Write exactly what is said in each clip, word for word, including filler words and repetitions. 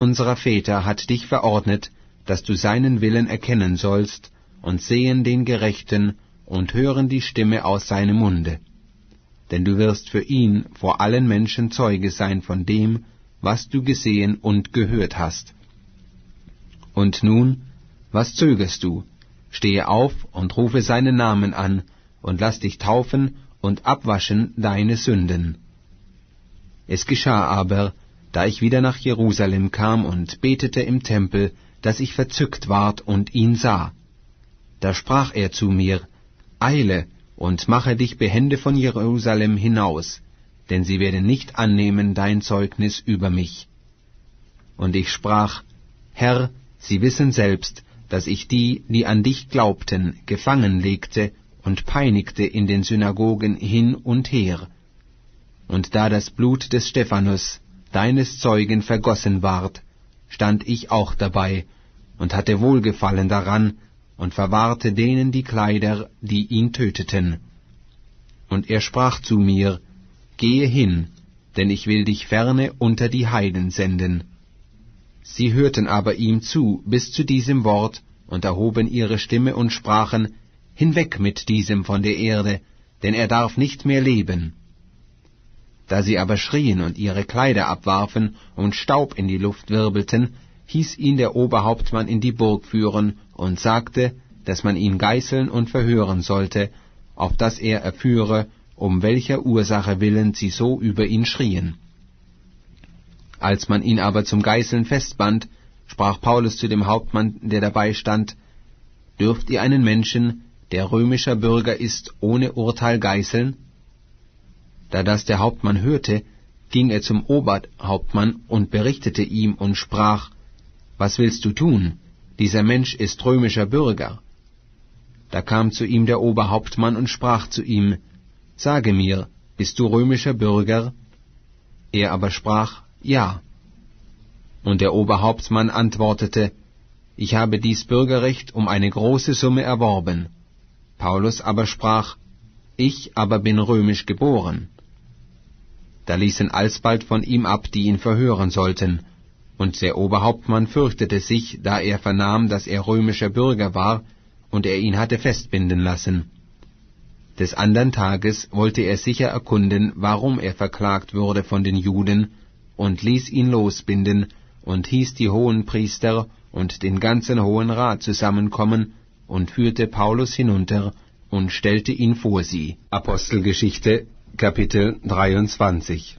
unserer Väter hat dich verordnet, dass du seinen Willen erkennen sollst und sehen den Gerechten und hören die Stimme aus seinem Munde. Denn du wirst für ihn vor allen Menschen Zeuge sein von dem, was du gesehen und gehört hast. Und nun, was zögerst du? Stehe auf und rufe seinen Namen an und lass dich taufen und abwaschen deine Sünden. Es geschah aber, da ich wieder nach Jerusalem kam und betete im Tempel, dass ich verzückt ward und ihn sah. Da sprach er zu mir, Eile und mache dich behende von Jerusalem hinaus, denn sie werden nicht annehmen dein Zeugnis über mich. Und ich sprach, Herr, sie wissen selbst, dass ich die, die an dich glaubten, gefangen legte und peinigte in den Synagogen hin und her. Und da das Blut des Stephanus, deines Zeugen, vergossen ward, stand ich auch dabei und hatte Wohlgefallen daran und verwahrte denen die Kleider, die ihn töteten. Und er sprach zu mir, Gehe hin, denn ich will dich ferne unter die Heiden senden. Sie hörten aber ihm zu bis zu diesem Wort und erhoben ihre Stimme und sprachen, Hinweg mit diesem von der Erde, denn er darf nicht mehr leben. Da sie aber schrien und ihre Kleider abwarfen und Staub in die Luft wirbelten, hieß ihn der Oberhauptmann in die Burg führen und sagte, dass man ihn geißeln und verhören sollte, auf dass er erführe, um welcher Ursache willen sie so über ihn schrien. Als man ihn aber zum Geißeln festband, sprach Paulus zu dem Hauptmann, der dabei stand, Dürft ihr einen Menschen, der römischer Bürger ist, ohne Urteil geißeln? Da das der Hauptmann hörte, ging er zum Oberhauptmann und berichtete ihm und sprach, Was willst du tun? Dieser Mensch ist römischer Bürger. Da kam zu ihm der Oberhauptmann und sprach zu ihm, Sage mir, bist du römischer Bürger? Er aber sprach, Ja. Und der Oberhauptmann antwortete, Ich habe dies Bürgerrecht um eine große Summe erworben. Paulus aber sprach, Ich aber bin römisch geboren. Da ließen alsbald von ihm ab, die ihn verhören sollten, und der Oberhauptmann fürchtete sich, da er vernahm, dass er römischer Bürger war, und er ihn hatte festbinden lassen. Des andern Tages wollte er sicher erkunden, warum er verklagt wurde von den Juden, und ließ ihn losbinden, und hieß die Hohenpriester und den ganzen Hohen Rat zusammenkommen, und führte Paulus hinunter und stellte ihn vor sie. Apostelgeschichte, Kapitel dreiundzwanzig.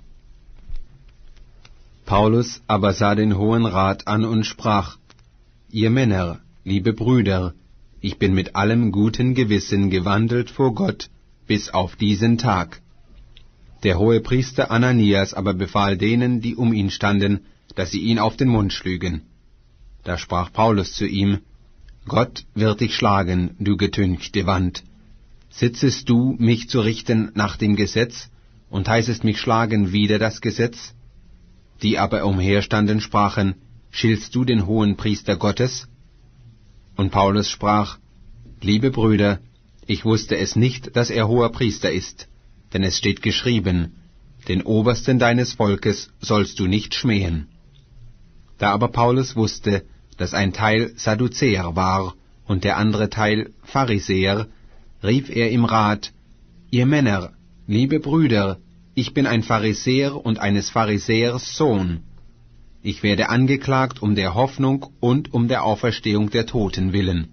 Paulus aber sah den Hohen Rat an und sprach, Ihr Männer, liebe Brüder, ich bin mit allem guten Gewissen gewandelt vor Gott bis auf diesen Tag. Der Hohepriester Ananias aber befahl denen, die um ihn standen, dass sie ihn auf den Mund schlügen. Da sprach Paulus zu ihm, Gott wird dich schlagen, du getünchte Wand. Sitzest du, mich zu richten nach dem Gesetz, und heißest mich schlagen wider das Gesetz? Die aber umherstanden, sprachen, Schiltst du den Hohenpriester Gottes? Und Paulus sprach, Liebe Brüder, ich wusste es nicht, dass er hoher Priester ist, denn es steht geschrieben, den Obersten deines Volkes sollst du nicht schmähen. Da aber Paulus wusste, dass ein Teil Sadduzäer war und der andere Teil Pharisäer, rief er im Rat, Ihr Männer, liebe Brüder, ich bin ein Pharisäer und eines Pharisäers Sohn. Ich werde angeklagt um der Hoffnung und um der Auferstehung der Toten willen.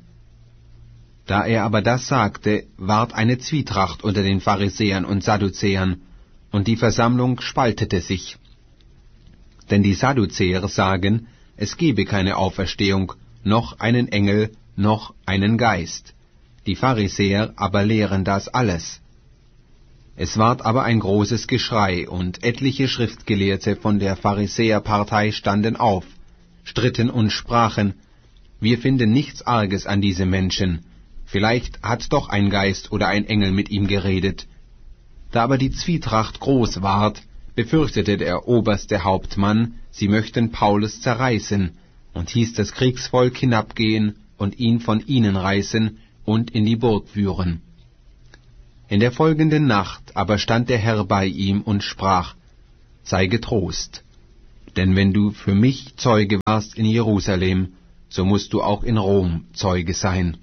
Da er aber das sagte, ward eine Zwietracht unter den Pharisäern und Sadduzäern, und die Versammlung spaltete sich. Denn die Sadduzäer sagen, es gebe keine Auferstehung, noch einen Engel, noch einen Geist. Die Pharisäer aber lehren das alles. Es ward aber ein großes Geschrei, und etliche Schriftgelehrte von der Pharisäerpartei standen auf, stritten und sprachen, wir finden nichts Arges an diese Menschen, vielleicht hat doch ein Geist oder ein Engel mit ihm geredet. Da aber die Zwietracht groß ward, befürchtete der oberste Hauptmann, sie möchten Paulus zerreißen, und hieß das Kriegsvolk hinabgehen und ihn von ihnen reißen und in die Burg führen. In der folgenden Nacht aber stand der Herr bei ihm und sprach, Sei getrost, Denn wenn du für mich Zeuge warst in Jerusalem, so musst du auch in Rom Zeuge sein.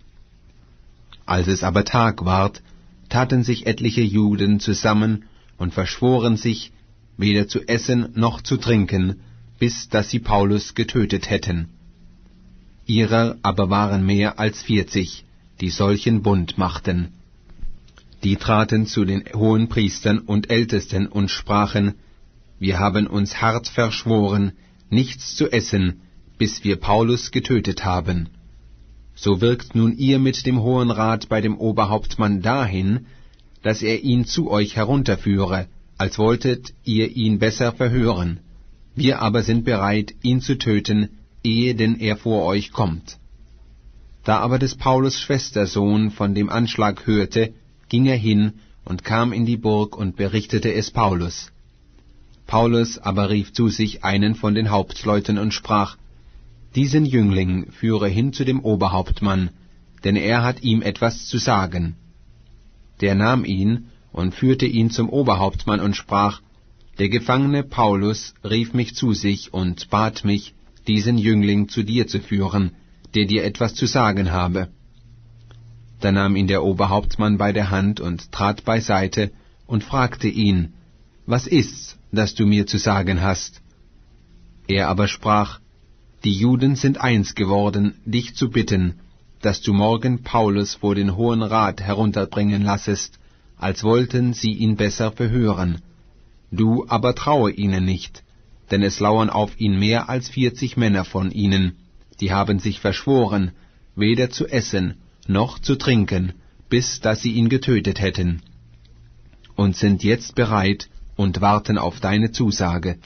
Als es aber Tag ward, taten sich etliche Juden zusammen und verschworen sich, weder zu essen noch zu trinken, bis dass sie Paulus getötet hätten. Ihrer aber waren mehr als vierzig, die solchen Bund machten. Die traten zu den Hohenpriestern und Ältesten und sprachen, wir haben uns hart verschworen, nichts zu essen, bis wir Paulus getötet haben. So wirkt nun ihr mit dem Hohen Rat bei dem Oberhauptmann dahin, dass er ihn zu euch herunterführe, als wolltet ihr ihn besser verhören. Wir aber sind bereit, ihn zu töten, ehe denn er vor euch kommt. Da aber des Paulus Schwestersohn von dem Anschlag hörte, ging er hin und kam in die Burg und berichtete es Paulus. Paulus aber rief zu sich einen von den Hauptleuten und sprach, diesen Jüngling führe hin zu dem Oberhauptmann, denn er hat ihm etwas zu sagen. Der nahm ihn und führte ihn zum Oberhauptmann und sprach, der Gefangene Paulus rief mich zu sich und bat mich, diesen Jüngling zu dir zu führen, der dir etwas zu sagen habe. Da nahm ihn der Oberhauptmann bei der Hand und trat beiseite und fragte ihn, was ist's, das du mir zu sagen hast? Er aber sprach, die Juden sind eins geworden, dich zu bitten, dass du morgen Paulus vor den Hohen Rat herunterbringen lassest, als wollten sie ihn besser verhören. Du aber traue ihnen nicht, denn es lauern auf ihn mehr als vierzig Männer von ihnen, die haben sich verschworen, weder zu essen noch zu trinken, bis dass sie ihn getötet hätten, und sind jetzt bereit und warten auf deine Zusage.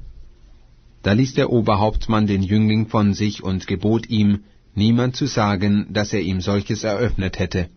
Da ließ der Oberhauptmann den Jüngling von sich und gebot ihm, niemand zu sagen, dass er ihm solches eröffnet hätte.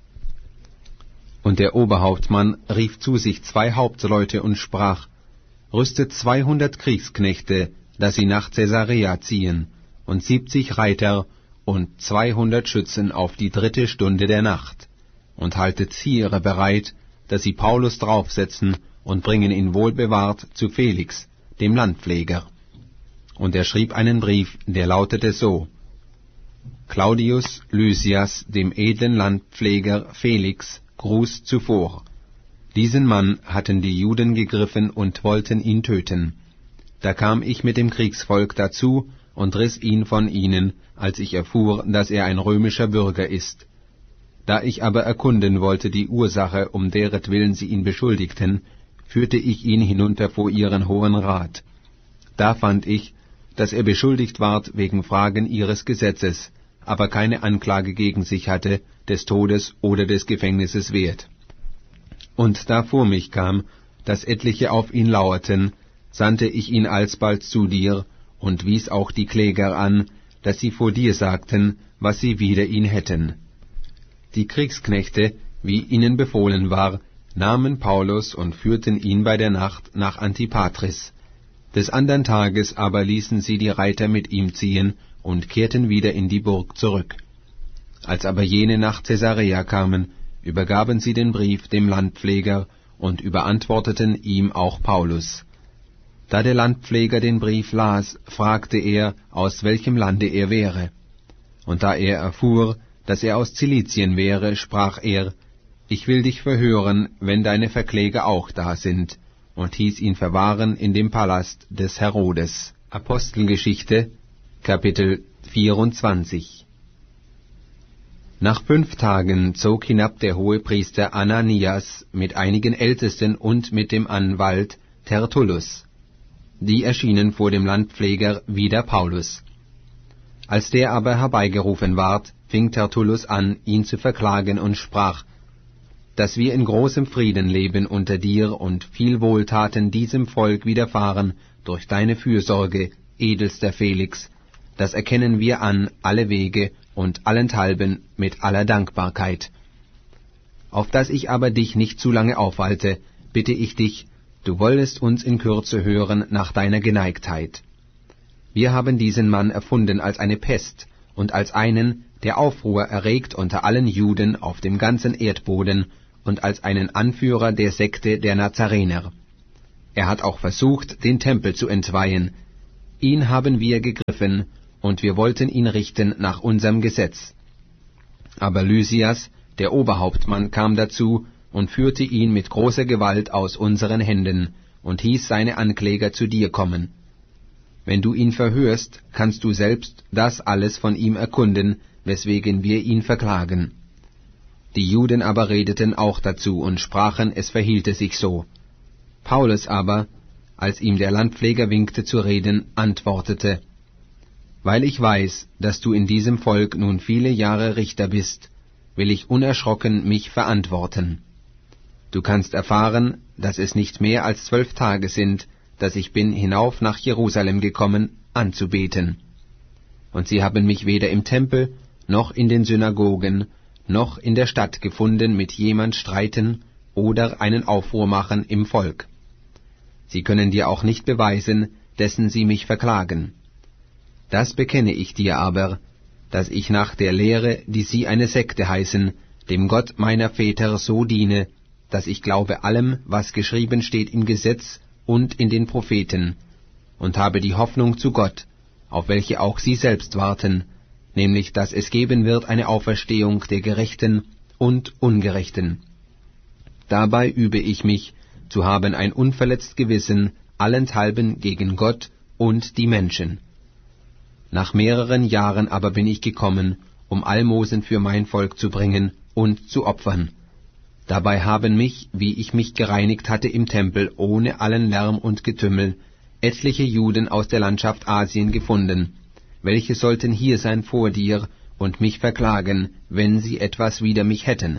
Und der Oberhauptmann rief zu sich zwei Hauptleute und sprach, rüstet zweihundert Kriegsknechte, dass sie nach Caesarea ziehen, und siebzig Reiter und zweihundert Schützen auf die dritte Stunde der Nacht, und haltet Ziere bereit, dass sie Paulus draufsetzen und bringen ihn wohlbewahrt zu Felix, dem Landpfleger. Und er schrieb einen Brief, der lautete so, Claudius Lysias, dem edlen Landpfleger Felix, Gruß zuvor. Diesen Mann hatten die Juden gegriffen und wollten ihn töten. Da kam ich mit dem Kriegsvolk dazu und riss ihn von ihnen, als ich erfuhr, dass er ein römischer Bürger ist. Da ich aber erkunden wollte die Ursache, um deretwillen sie ihn beschuldigten, führte ich ihn hinunter vor ihren Hohen Rat. Da fand ich, dass er beschuldigt ward wegen Fragen ihres Gesetzes, aber keine Anklage gegen sich hatte, des Todes oder des Gefängnisses wert. Und da vor mich kam, dass etliche auf ihn lauerten, sandte ich ihn alsbald zu dir und wies auch die Kläger an, dass sie vor dir sagten, was sie wider ihn hätten. Die Kriegsknechte, wie ihnen befohlen war, nahmen Paulus und führten ihn bei der Nacht nach Antipatris. Des andern Tages aber ließen sie die Reiter mit ihm ziehen und kehrten wieder in die Burg zurück. Als aber jene nach Caesarea kamen, übergaben sie den Brief dem Landpfleger und überantworteten ihm auch Paulus. Da der Landpfleger den Brief las, fragte er, aus welchem Lande er wäre. Und da er erfuhr, dass er aus Zilizien wäre, sprach er, ich will dich verhören, wenn deine Verkläger auch da sind, und hieß ihn verwahren in dem Palast des Herodes. Apostelgeschichte, Kapitel vierundzwanzig. Nach fünf Tagen zog hinab der Hohepriester Ananias mit einigen Ältesten und mit dem Anwalt Tertullus. Die erschienen vor dem Landpfleger wider Paulus. Als der aber herbeigerufen ward, fing Tertullus an, ihn zu verklagen und sprach, dass wir in großem Frieden leben unter dir und viel Wohltaten diesem Volk widerfahren durch deine Fürsorge, edelster Felix, das erkennen wir an alle Wege und allenthalben mit aller Dankbarkeit. Auf dass ich aber dich nicht zu lange aufhalte, bitte ich dich, du wollest uns in Kürze hören nach deiner Geneigtheit. Wir haben diesen Mann erfunden als eine Pest und als einen, der Aufruhr erregt unter allen Juden auf dem ganzen Erdboden und als einen Anführer der Sekte der Nazarener. er hat auch versucht, den Tempel zu entweihen. Ihn haben wir gegriffen, und wir wollten ihn richten nach unserem Gesetz. Aber Lysias, der Oberhauptmann, kam dazu und führte ihn mit großer Gewalt aus unseren Händen und hieß seine Ankläger zu dir kommen. Wenn du ihn verhörst, kannst du selbst das alles von ihm erkunden, weswegen wir ihn verklagen. Die Juden aber redeten auch dazu und sprachen, es verhielte sich so. Paulus aber, als ihm der Landpfleger winkte zu reden, antwortete: Weil ich weiß, dass du in diesem Volk nun viele Jahre Richter bist, will ich unerschrocken mich verantworten. Du kannst erfahren, dass es nicht mehr als zwölf Tage sind, dass ich bin hinauf nach Jerusalem gekommen, anzubeten. Und sie haben mich weder im Tempel, noch in den Synagogen, noch in der Stadt gefunden mit jemand streiten oder einen Aufruhr machen im Volk. Sie können dir auch nicht beweisen, dessen sie mich verklagen. Das bekenne ich dir aber, dass ich nach der Lehre, die sie eine Sekte heißen, dem Gott meiner Väter so diene, dass ich glaube allem, was geschrieben steht im Gesetz und in den Propheten, und habe die Hoffnung zu Gott, auf welche auch sie selbst warten, nämlich dass es geben wird eine Auferstehung der Gerechten und Ungerechten. Dabei übe ich mich, zu haben ein unverletzt Gewissen allenthalben gegen Gott und die Menschen. Nach mehreren Jahren aber bin ich gekommen, um Almosen für mein Volk zu bringen und zu opfern. Dabei haben mich, wie ich mich gereinigt hatte im Tempel, ohne allen Lärm und Getümmel, etliche Juden aus der Landschaft Asien gefunden, welche sollten hier sein vor dir und mich verklagen, wenn sie etwas wider mich hätten.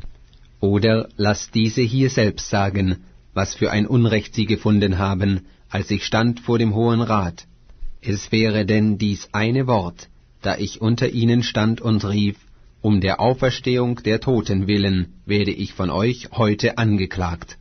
Oder lass diese hier selbst sagen, was für ein Unrecht sie gefunden haben, als ich stand vor dem Hohen Rat. Es wäre denn dies eine Wort, da ich unter ihnen stand und rief, um der Auferstehung der Toten willen werde ich von euch heute angeklagt.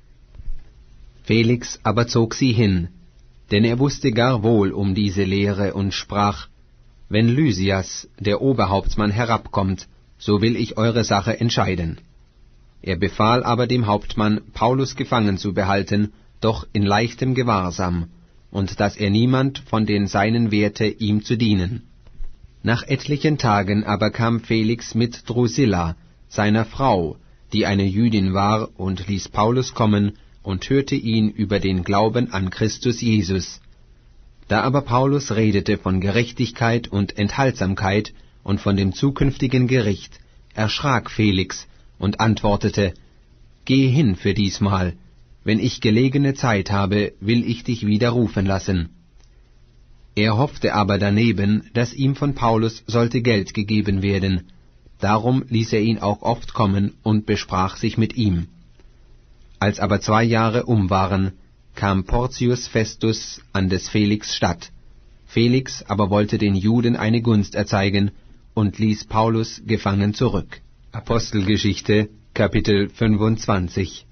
Felix aber zog sie hin, denn er wusste gar wohl um diese Lehre und sprach: Wenn Lysias, der Oberhauptmann, herabkommt, so will ich eure Sache entscheiden. Er befahl aber dem Hauptmann, Paulus gefangen zu behalten, doch in leichtem Gewahrsam, und dass er niemand von den Seinen wehrte, ihm zu dienen. Nach etlichen Tagen aber kam Felix mit Drusilla, seiner Frau, die eine Jüdin war, und ließ Paulus kommen und hörte ihn über den Glauben an Christus Jesus. Da aber Paulus redete von Gerechtigkeit und Enthaltsamkeit und von dem zukünftigen Gericht, erschrak Felix und antwortete: Geh hin für diesmal, wenn ich gelegene Zeit habe, will ich dich wieder rufen lassen. Er hoffte aber daneben, dass ihm von Paulus sollte Geld gegeben werden, darum ließ er ihn auch oft kommen und besprach sich mit ihm. Als aber zwei Jahre um waren, kam Porcius Festus an des Felix statt. Felix aber wollte den Juden eine Gunst erzeigen und ließ Paulus gefangen zurück. Apostelgeschichte, Kapitel fünfundzwanzig.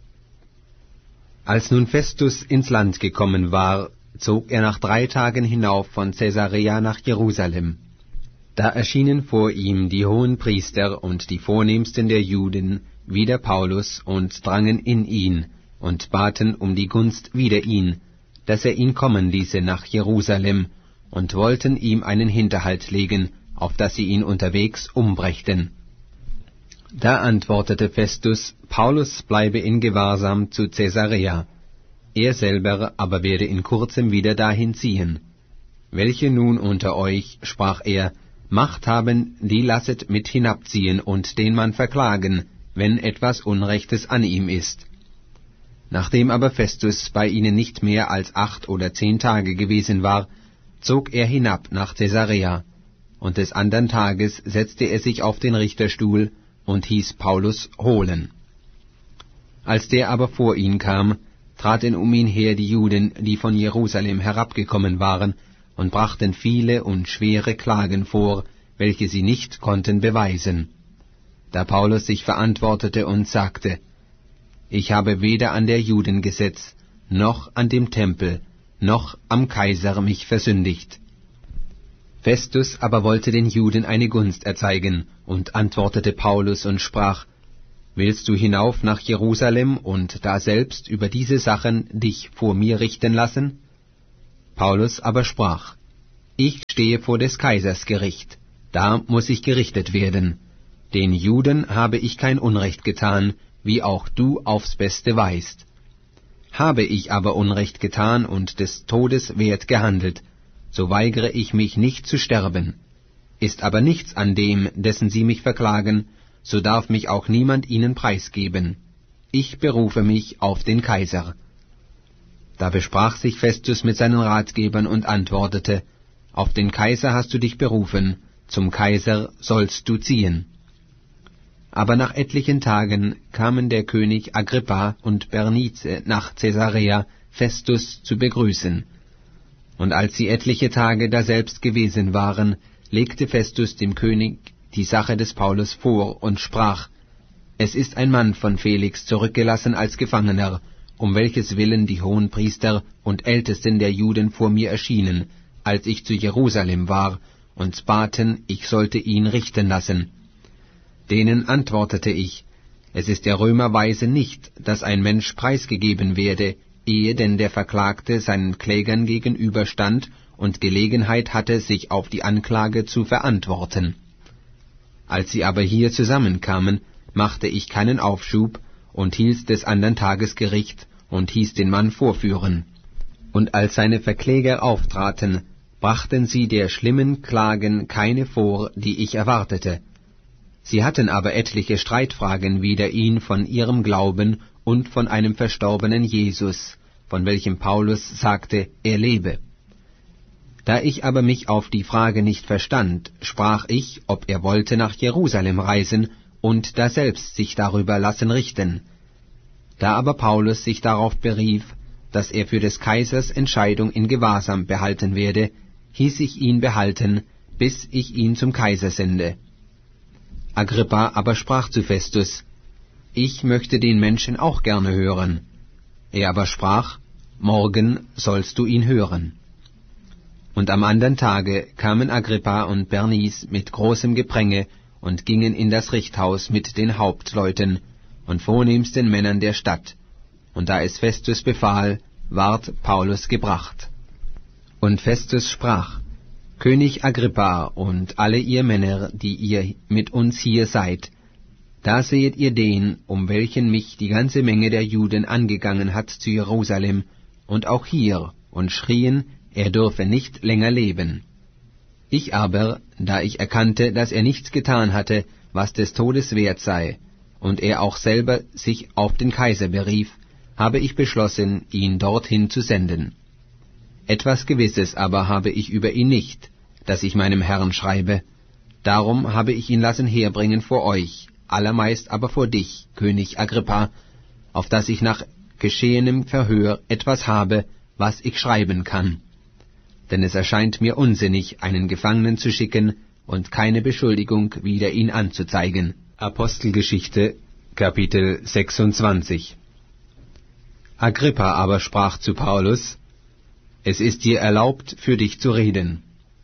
Als nun Festus ins Land gekommen war, zog er nach drei Tagen hinauf von Caesarea nach Jerusalem. Da erschienen vor ihm die hohen Priester und die Vornehmsten der Juden wider Paulus und drangen in ihn und baten um die Gunst wider ihn, dass er ihn kommen ließe nach Jerusalem, und wollten ihm einen Hinterhalt legen, auf dass sie ihn unterwegs umbrächten. Da antwortete Festus, Paulus bleibe in Gewahrsam zu Caesarea, er selber aber werde in kurzem wieder dahin ziehen. Welche nun unter euch, sprach er, Macht haben, die lasset mit hinabziehen und den Mann verklagen, wenn etwas Unrechtes an ihm ist. Nachdem aber Festus bei ihnen nicht mehr als acht oder zehn Tage gewesen war, zog er hinab nach Caesarea, und des andern Tages setzte er sich auf den Richterstuhl und hieß Paulus holen. Als der aber vor ihn kam, traten um ihn her die Juden, die von Jerusalem herabgekommen waren, und brachten viele und schwere Klagen vor, welche sie nicht konnten beweisen. Da Paulus sich verantwortete und sagte: Ich habe weder an der Juden Gesetz, noch an dem Tempel, noch am Kaiser mich versündigt. Festus aber wollte den Juden eine Gunst erzeigen und antwortete Paulus und sprach: Willst du hinauf nach Jerusalem und daselbst über diese Sachen dich vor mir richten lassen? Paulus aber sprach, ich stehe vor des Kaisers Gericht, da muß ich gerichtet werden. Den Juden habe ich kein Unrecht getan, wie auch du aufs Beste weißt. Habe ich aber Unrecht getan und des Todes wert gehandelt, so weigere ich mich nicht zu sterben. Ist aber nichts an dem, dessen sie mich verklagen, so darf mich auch niemand ihnen preisgeben. Ich berufe mich auf den Kaiser. Da besprach sich Festus mit seinen Ratgebern und antwortete, auf den Kaiser hast du dich berufen, zum Kaiser sollst du ziehen. Aber nach etlichen Tagen kamen der König Agrippa und Bernice nach Caesarea, Festus zu begrüßen. Und als sie etliche Tage daselbst gewesen waren, legte Festus dem König die Sache des Paulus vor und sprach, es ist ein Mann von Felix zurückgelassen als Gefangener, um welches Willen die Hohenpriester und Ältesten der Juden vor mir erschienen, als ich zu Jerusalem war, und baten, ich sollte ihn richten lassen. Denen antwortete ich, es ist der Römer Weise nicht, dass ein Mensch preisgegeben werde, ehe denn der Verklagte seinen Klägern gegenüberstand und Gelegenheit hatte, sich auf die Anklage zu verantworten. Als sie aber hier zusammenkamen, machte ich keinen Aufschub und hielt des andern Tages Gericht und hieß den Mann vorführen. Und als seine Verkläger auftraten, brachten sie der schlimmen Klagen keine vor, die ich erwartete. Sie hatten aber etliche Streitfragen wider ihn von ihrem Glauben und von einem verstorbenen Jesus, von welchem Paulus sagte, er lebe. Da ich aber mich auf die Frage nicht verstand, sprach ich, ob er wollte nach Jerusalem reisen und daselbst sich darüber lassen richten. Da aber Paulus sich darauf berief, dass er für des Kaisers Entscheidung in Gewahrsam behalten werde, hieß ich ihn behalten, bis ich ihn zum Kaiser sende. Agrippa aber sprach zu Festus, ich möchte den Menschen auch gerne hören. Er aber sprach, morgen sollst du ihn hören. Und am andern Tage kamen Agrippa und Bernice mit großem Gepränge und gingen in das Richthaus mit den Hauptleuten und vornehmsten Männern der Stadt, und da es Festus befahl, ward Paulus gebracht. Und Festus sprach, König Agrippa und alle ihr Männer, die ihr mit uns hier seid, da sehet ihr den, um welchen mich die ganze Menge der Juden angegangen hat zu Jerusalem, und auch hier, und schrien, er dürfe nicht länger leben. Ich aber, da ich erkannte, dass er nichts getan hatte, was des Todes wert sei, und er auch selber sich auf den Kaiser berief, habe ich beschlossen, ihn dorthin zu senden. Etwas Gewisses aber habe ich über ihn nicht, dass ich meinem Herrn schreibe. Darum habe ich ihn lassen herbringen vor euch, allermeist aber vor dich, König Agrippa, auf dass ich nach geschehenem Verhör etwas habe, was ich schreiben kann. Denn es erscheint mir unsinnig, einen Gefangenen zu schicken und keine Beschuldigung wider ihn anzuzeigen. Apostelgeschichte, Kapitel sechsundzwanzig. Agrippa aber sprach zu Paulus, es ist dir erlaubt, für dich zu reden.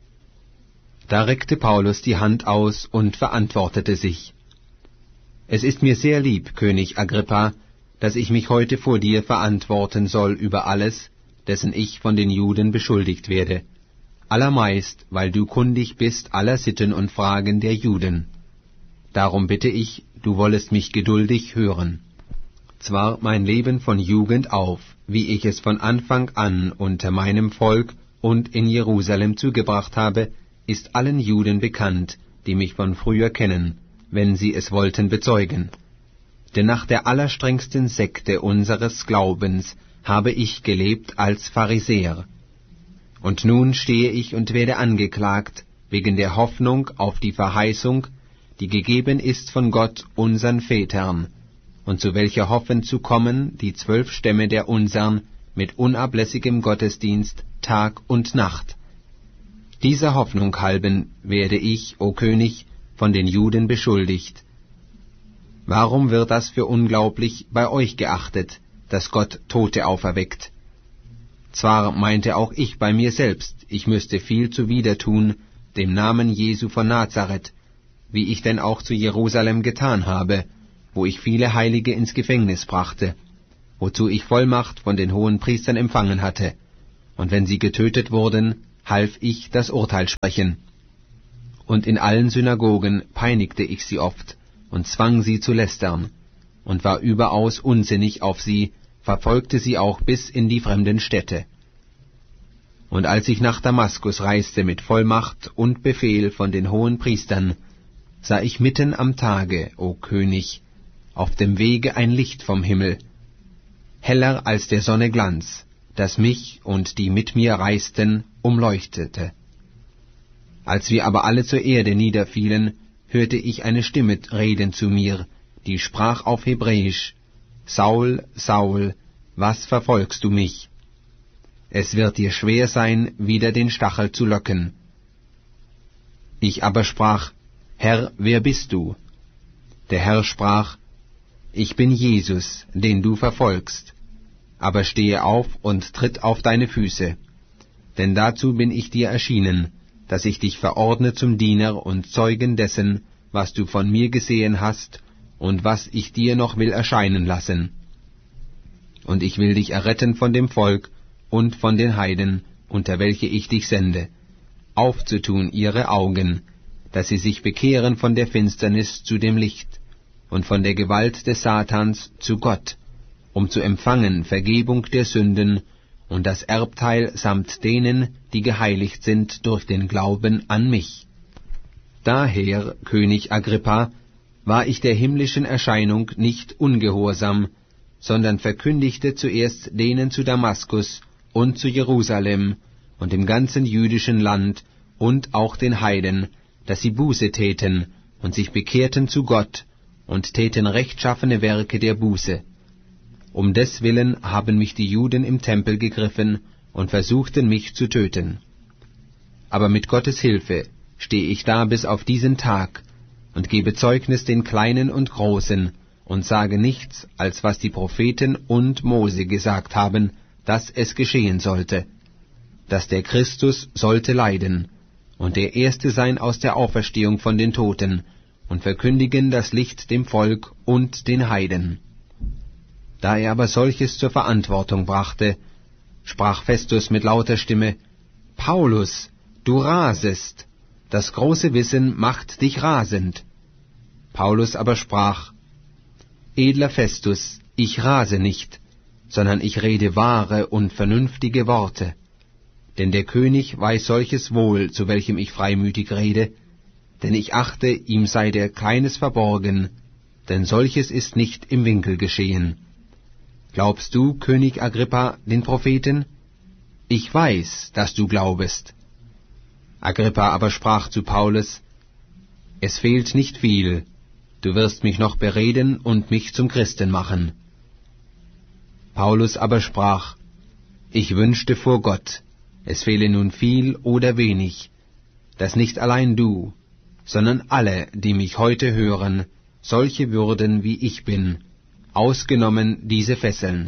Da reckte Paulus die Hand aus und verantwortete sich. Es ist mir sehr lieb, König Agrippa, dass ich mich heute vor dir verantworten soll über alles, dessen ich von den Juden beschuldigt werde, allermeist, weil du kundig bist aller Sitten und Fragen der Juden. Darum bitte ich, du wollest mich geduldig hören. Zwar mein Leben von Jugend auf, wie ich es von Anfang an unter meinem Volk und in Jerusalem zugebracht habe, ist allen Juden bekannt, die mich von früher kennen, wenn sie es wollten bezeugen. Denn nach der allerstrengsten Sekte unseres Glaubens habe ich gelebt als Pharisäer. Und nun stehe ich und werde angeklagt wegen der Hoffnung auf die Verheißung, die gegeben ist von Gott unsern Vätern, und zu welcher hoffen zu kommen die zwölf Stämme der unsern mit unablässigem Gottesdienst Tag und Nacht. Dieser Hoffnung halben werde ich, o König, von den Juden beschuldigt. Warum wird das für unglaublich bei euch geachtet, dass Gott Tote auferweckt? Zwar meinte auch ich bei mir selbst, ich müsste viel zuwider tun, dem Namen Jesu von Nazareth, wie ich denn auch zu Jerusalem getan habe, wo ich viele Heilige ins Gefängnis brachte, wozu ich Vollmacht von den hohen Priestern empfangen hatte, und wenn sie getötet wurden, half ich das Urteil sprechen. Und in allen Synagogen peinigte ich sie oft und zwang sie zu lästern, und war überaus unsinnig auf sie, verfolgte sie auch bis in die fremden Städte. Und als ich nach Damaskus reiste mit Vollmacht und Befehl von den hohen Priestern, sah ich mitten am Tage, o König, auf dem Wege ein Licht vom Himmel, heller als der Sonne Glanz, das mich und die mit mir reisten umleuchtete. Als wir aber alle zur Erde niederfielen, hörte ich eine Stimme reden zu mir, die sprach auf Hebräisch: Saul, Saul, was verfolgst du mich? Es wird dir schwer sein, wieder den Stachel zu locken. Ich aber sprach: Herr, wer bist du? Der Herr sprach: Ich bin Jesus, den du verfolgst. Aber stehe auf und tritt auf deine Füße. Denn dazu bin ich dir erschienen, dass ich dich verordne zum Diener und Zeugen dessen, was du von mir gesehen hast und was ich dir noch will erscheinen lassen. Und ich will dich erretten von dem Volk und von den Heiden, unter welche ich dich sende, aufzutun ihre Augen, dass sie sich bekehren von der Finsternis zu dem Licht und von der Gewalt des Satans zu Gott, um zu empfangen Vergebung der Sünden und das Erbteil samt denen, die geheiligt sind durch den Glauben an mich. Daher, König Agrippa, war ich der himmlischen Erscheinung nicht ungehorsam, sondern verkündigte zuerst denen zu Damaskus und zu Jerusalem und im ganzen jüdischen Land und auch den Heiden, dass sie Buße täten und sich bekehrten zu Gott und täten rechtschaffene Werke der Buße. Um deswillen haben mich die Juden im Tempel gegriffen und versuchten mich zu töten. Aber mit Gottes Hilfe stehe ich da bis auf diesen Tag und gebe Zeugnis den Kleinen und Großen und sage nichts, als was die Propheten und Mose gesagt haben, dass es geschehen sollte, dass der Christus sollte leiden und der Erste sein aus der Auferstehung von den Toten und verkündigen das Licht dem Volk und den Heiden. Da er aber solches zur Verantwortung brachte, sprach Festus mit lauter Stimme: Paulus, du rasest, das große Wissen macht dich rasend. Paulus aber sprach: Edler Festus, ich rase nicht, sondern ich rede wahre und vernünftige Worte. Denn der König weiß solches wohl, zu welchem ich freimütig rede, denn ich achte, ihm sei der Kleines verborgen, denn solches ist nicht im Winkel geschehen. Glaubst du, König Agrippa, den Propheten? Ich weiß, dass du glaubest. Agrippa aber sprach zu Paulus: Es fehlt nicht viel, du wirst mich noch bereden und mich zum Christen machen. Paulus aber sprach: Ich wünschte vor Gott, es fehle nun viel oder wenig, dass nicht allein du, sondern alle, die mich heute hören, solche würden, wie ich bin, ausgenommen diese Fesseln.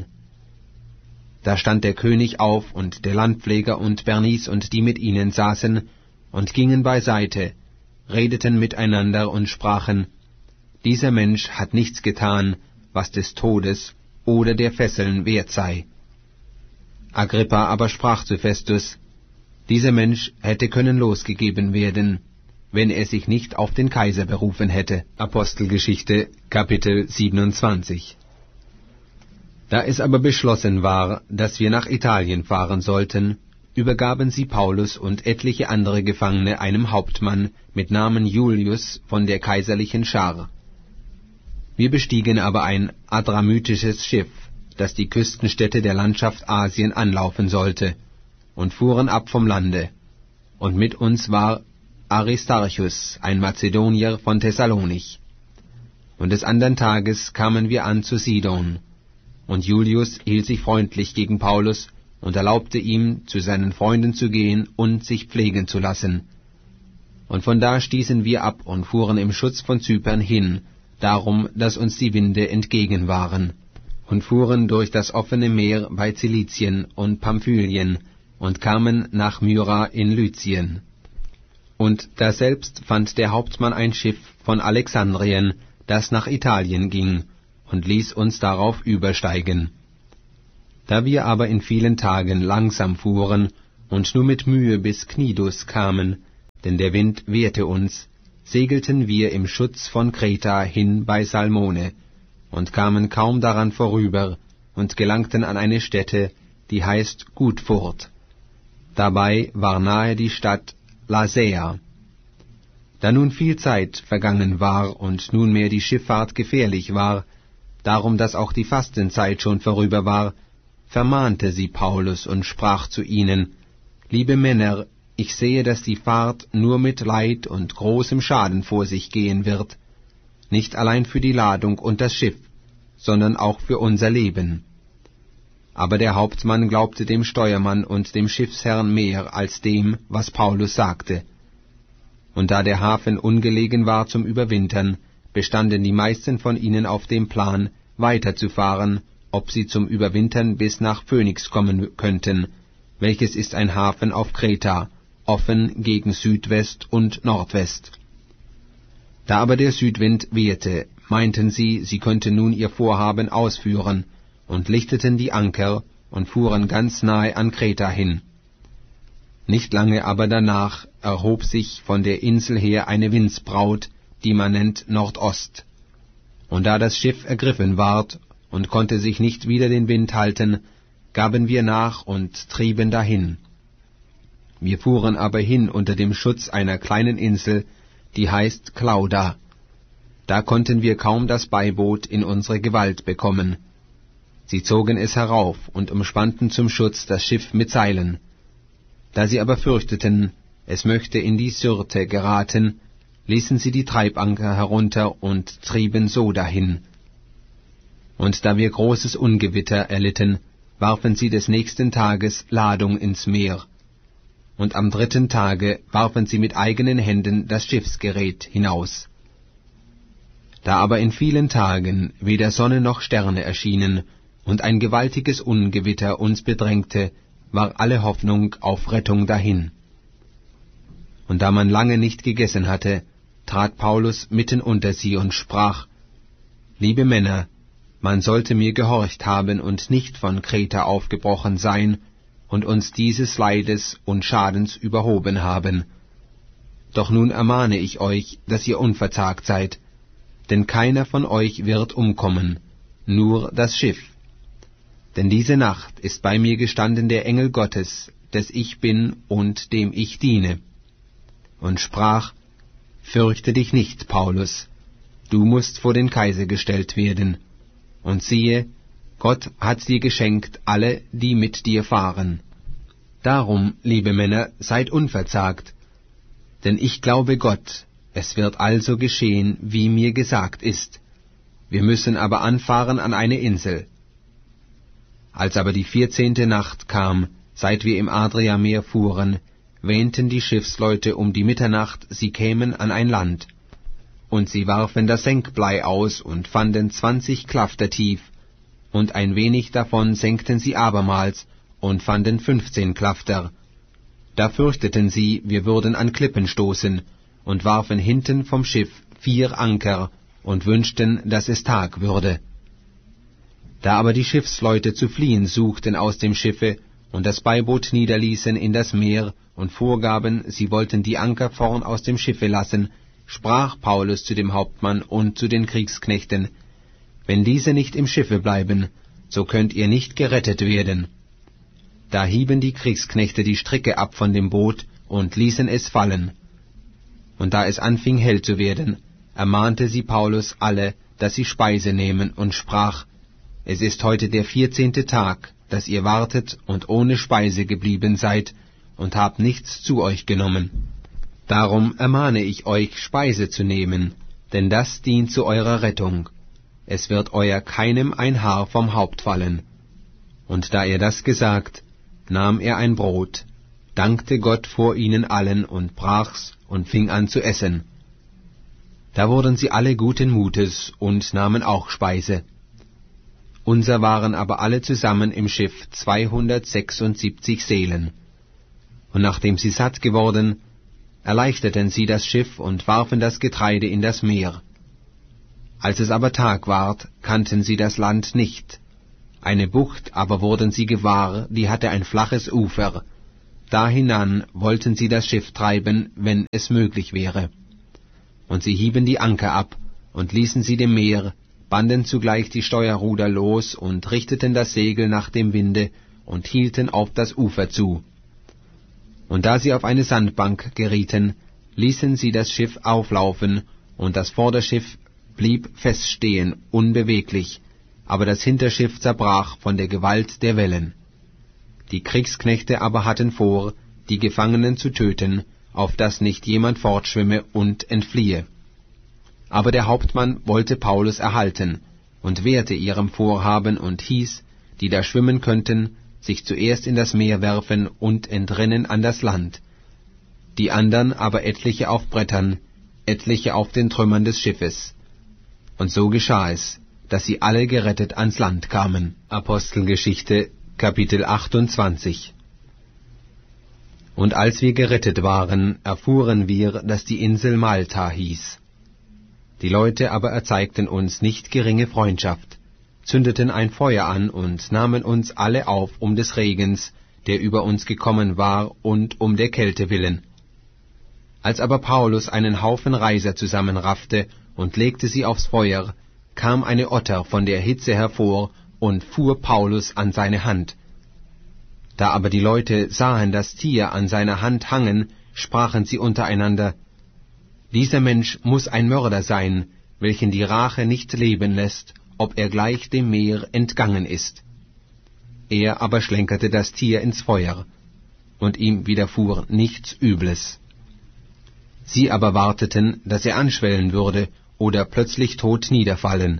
Da stand der König auf und der Landpfleger und Bernice und die mit ihnen saßen und gingen beiseite, redeten miteinander und sprachen: Dieser Mensch hat nichts getan, was des Todes oder der Fesseln wert sei. Agrippa aber sprach zu Festus: Dieser Mensch hätte können losgegeben werden, wenn er sich nicht auf den Kaiser berufen hätte. Apostelgeschichte, Kapitel siebenundzwanzig. Da es aber beschlossen war, dass wir nach Italien fahren sollten, übergaben sie Paulus und etliche andere Gefangene einem Hauptmann mit Namen Julius von der kaiserlichen Schar. Wir bestiegen aber ein adramytisches Schiff, das die Küstenstädte der Landschaft Asien anlaufen sollte, und fuhren ab vom Lande, und mit uns war Aristarchus, ein Mazedonier von Thessalonich. Und des andern Tages kamen wir an zu Sidon, und Julius hielt sich freundlich gegen Paulus und erlaubte ihm, zu seinen Freunden zu gehen und sich pflegen zu lassen. Und von da stießen wir ab und fuhren im Schutz von Zypern hin, darum, dass uns die Winde entgegen waren, und fuhren durch das offene Meer bei Zilizien und Pamphylien und kamen nach Myra in Lycien. Und daselbst fand der Hauptmann ein Schiff von Alexandrien, das nach Italien ging, und ließ uns darauf übersteigen. Da wir aber in vielen Tagen langsam fuhren und nur mit Mühe bis Knidus kamen, denn der Wind wehrte uns, segelten wir im Schutz von Kreta hin bei Salmone und kamen kaum daran vorüber und gelangten an eine Stätte, die heißt Gutfurt. Dabei war nahe die Stadt Lasea. Da nun viel Zeit vergangen war und nunmehr die Schifffahrt gefährlich war, darum dass auch die Fastenzeit schon vorüber war, vermahnte sie Paulus und sprach zu ihnen: Liebe Männer, ich sehe, dass die Fahrt nur mit Leid und großem Schaden vor sich gehen wird, nicht allein für die Ladung und das Schiff, sondern auch für unser Leben. Aber der Hauptmann glaubte dem Steuermann und dem Schiffsherrn mehr als dem, was Paulus sagte. Und da der Hafen ungelegen war zum Überwintern, bestanden die meisten von ihnen auf dem Plan, weiterzufahren, ob sie zum Überwintern bis nach Phönix kommen könnten, welches ist ein Hafen auf Kreta, offen gegen Südwest und Nordwest. Da aber der Südwind wehte, meinten sie, sie könnten nun ihr Vorhaben ausführen, und lichteten die Anker und fuhren ganz nahe an Kreta hin. Nicht lange aber danach erhob sich von der Insel her eine Windsbraut, die man nennt Nordost. Und da das Schiff ergriffen ward und konnte sich nicht wider den Wind halten, gaben wir nach und trieben dahin. Wir fuhren aber hin unter dem Schutz einer kleinen Insel, die heißt Clauda. Da konnten wir kaum das Beiboot in unsere Gewalt bekommen. Sie zogen es herauf und umspannten zum Schutz das Schiff mit Seilen. Da sie aber fürchteten, es möchte in die Syrte geraten, ließen sie die Treibanker herunter und trieben so dahin. Und da wir großes Ungewitter erlitten, warfen sie des nächsten Tages Ladung ins Meer. Und am dritten Tage warfen sie mit eigenen Händen das Schiffsgerät hinaus. Da aber in vielen Tagen weder Sonne noch Sterne erschienen und ein gewaltiges Ungewitter uns bedrängte, war alle Hoffnung auf Rettung dahin. Und da man lange nicht gegessen hatte, trat Paulus mitten unter sie und sprach: Liebe Männer, man sollte mir gehorcht haben und nicht von Kreta aufgebrochen sein und uns dieses Leides und Schadens überhoben haben. Doch nun ermahne ich euch, dass ihr unverzagt seid, denn keiner von euch wird umkommen, nur das Schiff. Denn diese Nacht ist bei mir gestanden der Engel Gottes, des ich bin und dem ich diene, und sprach: Fürchte dich nicht, Paulus, du musst vor den Kaiser gestellt werden. Und siehe, Gott hat dir geschenkt alle, die mit dir fahren. Darum, liebe Männer, seid unverzagt, denn ich glaube Gott, es wird also geschehen, wie mir gesagt ist. Wir müssen aber anfahren an eine Insel. Als aber die vierzehnte Nacht kam, seit wir im Adriameer fuhren, wähnten die Schiffsleute um die Mitternacht, sie kämen an ein Land. Und sie warfen das Senkblei aus und fanden zwanzig Klafter tief, und ein wenig davon senkten sie abermals und fanden fünfzehn Klafter. Da fürchteten sie, wir würden an Klippen stoßen, und warfen hinten vom Schiff vier Anker und wünschten, dass es Tag würde. Da aber die Schiffsleute zu fliehen suchten aus dem Schiffe und das Beiboot niederließen in das Meer und vorgaben, sie wollten die Anker vorn aus dem Schiffe lassen, sprach Paulus zu dem Hauptmann und zu den Kriegsknechten: Wenn diese nicht im Schiffe bleiben, so könnt ihr nicht gerettet werden. Da hieben die Kriegsknechte die Stricke ab von dem Boot und ließen es fallen. Und da es anfing hell zu werden, ermahnte sie Paulus alle, dass sie Speise nehmen, und sprach: Es ist heute der vierzehnte Tag, dass ihr wartet und ohne Speise geblieben seid und habt nichts zu euch genommen. Darum ermahne ich euch, Speise zu nehmen, denn das dient zu eurer Rettung. Es wird euer keinem ein Haar vom Haupt fallen. Und da er das gesagt, nahm er ein Brot, dankte Gott vor ihnen allen und brach's und fing an zu essen. Da wurden sie alle guten Mutes und nahmen auch Speise. Unser waren aber alle zusammen im Schiff zweihundertsechsundsiebzig Seelen. Und nachdem sie satt geworden, erleichterten sie das Schiff und warfen das Getreide in das Meer. Als es aber Tag ward, kannten sie das Land nicht. Eine Bucht aber wurden sie gewahr, die hatte ein flaches Ufer. Dahinan wollten sie das Schiff treiben, wenn es möglich wäre. Und sie hieben die Anker ab und ließen sie dem Meer, banden zugleich die Steuerruder los und richteten das Segel nach dem Winde und hielten auf das Ufer zu. Und da sie auf eine Sandbank gerieten, ließen sie das Schiff auflaufen, und das Vorderschiff blieb feststehen, unbeweglich, aber das Hinterschiff zerbrach von der Gewalt der Wellen. Die Kriegsknechte aber hatten vor, die Gefangenen zu töten, auf dass nicht jemand fortschwimme und entfliehe. Aber der Hauptmann wollte Paulus erhalten und wehrte ihrem Vorhaben und hieß, die da schwimmen könnten, sich zuerst in das Meer werfen und entrinnen an das Land, die andern aber etliche auf Brettern, etliche auf den Trümmern des Schiffes. Und so geschah es, dass sie alle gerettet ans Land kamen. Apostelgeschichte, Kapitel achtundzwanzig. Und als wir gerettet waren, erfuhren wir, dass die Insel Malta hieß. Die Leute aber erzeigten uns nicht geringe Freundschaft, zündeten ein Feuer an und nahmen uns alle auf um des Regens, der über uns gekommen war, und um der Kälte willen. Als aber Paulus einen Haufen Reiser zusammenraffte und legte sie aufs Feuer, kam eine Otter von der Hitze hervor und fuhr Paulus an seine Hand. Da aber die Leute sahen das Tier an seiner Hand hangen, sprachen sie untereinander, »Dieser Mensch muß ein Mörder sein, welchen die Rache nicht leben lässt, ob er gleich dem Meer entgangen ist.« Er aber schlenkerte das Tier ins Feuer, und ihm widerfuhr nichts Übles. Sie aber warteten, dass er anschwellen würde oder plötzlich tot niederfallen.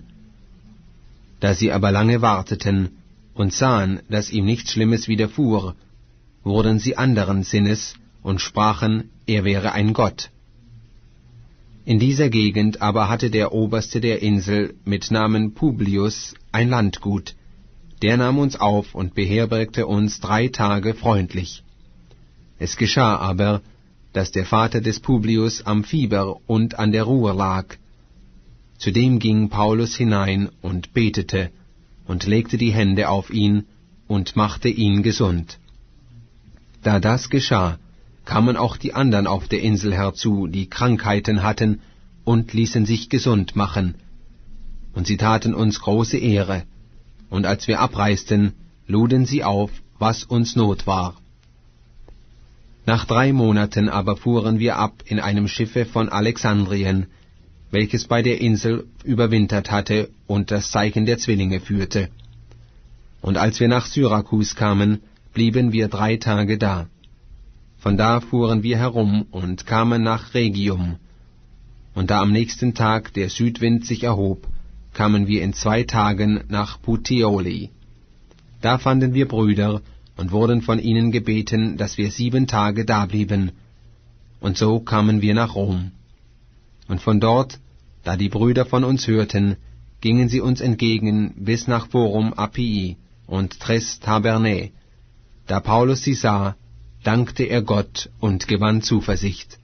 Da sie aber lange warteten und sahen, dass ihm nichts Schlimmes widerfuhr, wurden sie anderen Sinnes und sprachen, er wäre ein Gott. In dieser Gegend aber hatte der Oberste der Insel mit Namen Publius ein Landgut. Der nahm uns auf und beherbergte uns drei Tage freundlich. Es geschah aber, dass der Vater des Publius am Fieber und an der Ruhr lag. Zudem ging Paulus hinein und betete und legte die Hände auf ihn und machte ihn gesund. Da das geschah, kamen auch die andern auf der Insel herzu, die Krankheiten hatten, und ließen sich gesund machen. Und sie taten uns große Ehre, und als wir abreisten, luden sie auf, was uns Not war. Nach drei Monaten aber fuhren wir ab in einem Schiffe von Alexandrien, welches bei der Insel überwintert hatte und das Zeichen der Zwillinge führte. Und als wir nach Syrakus kamen, blieben wir drei Tage da. Von da fuhren wir herum und kamen nach Rhegium. Und da am nächsten Tag der Südwind sich erhob, kamen wir in zwei Tagen nach Puteoli. Da fanden wir Brüder und wurden von ihnen gebeten, dass wir sieben Tage dablieben. Und so kamen wir nach Rom. Und von dort, da die Brüder von uns hörten, gingen sie uns entgegen bis nach Forum Appii und Tres Tabernae. Da Paulus sie sah, dankte er Gott und gewann Zuversicht.